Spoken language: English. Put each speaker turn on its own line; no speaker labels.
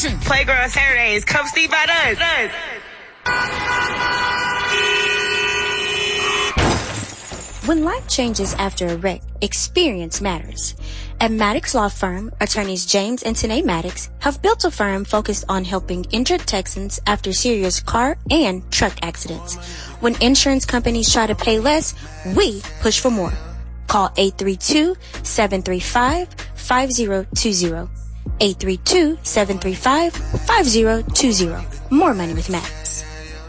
Playgirl Saturdays. Come see about us.
When life changes after a wreck, experience matters. At Maddox Law Firm, attorneys James and Tanae Maddox have built a firm focused on helping injured Texans after serious car and truck accidents. When insurance companies try to pay less, we push for more. Call 832-735-5020. 832-735-5020. More money with Maddox.